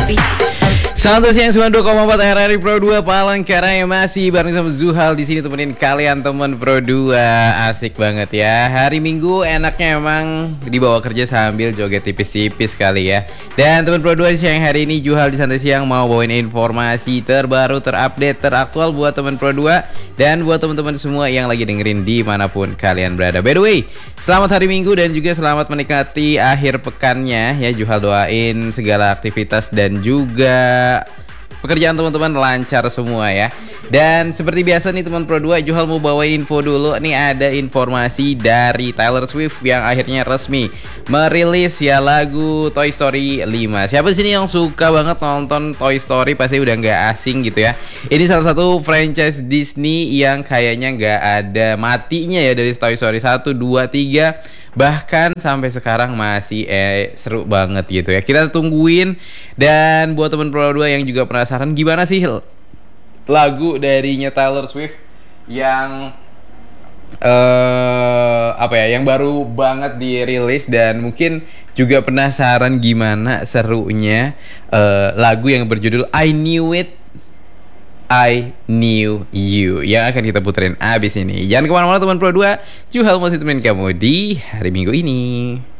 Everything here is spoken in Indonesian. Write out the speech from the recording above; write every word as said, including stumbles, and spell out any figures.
Selamat siang sembilan puluh dua koma empat R R I Pro dua Palangkaraya, masih bareng sama Zuhal di sini temenin kalian teman Pro dua. Asik banget ya. Hari Minggu enaknya emang dibawa kerja sambil joget tipis-tipis kali ya. Dan teman Pro dua siang hari ini Zuhal di Santai Siang mau bawain informasi terbaru, terupdate, teraktual buat teman Pro dua dan buat teman-teman semua yang lagi dengerin dimanapun kalian berada. By the way, selamat hari Minggu dan juga selamat menikmati akhir pekannya ya. Zuhal doain segala aktivitas dan juga pekerjaan teman-teman lancar semua ya. Dan seperti biasa nih teman Pro dua, Zuhal mau bawa info dulu. Nih ada informasi dari Taylor Swift yang akhirnya resmi merilis ya lagu Toy Story lima. Siapa sini yang suka banget nonton Toy Story pasti udah nggak asing gitu ya. Ini salah satu franchise Disney yang kayaknya nggak ada matinya ya, dari Toy Story satu, dua, tiga bahkan sampai sekarang masih eh, seru banget gitu ya. Kita tungguin. Dan buat teman Pro dua yang juga penasaran gimana sih lagu darinya Taylor Swift yang uh, apa ya, yang baru banget dirilis, dan mungkin juga penasaran gimana serunya uh, lagu yang berjudul I Knew It I Knew You yang akan kita puterin abis ini. Jangan kemana-mana teman Pro dua, Zuhal masih temenin kamu di hari Minggu ini.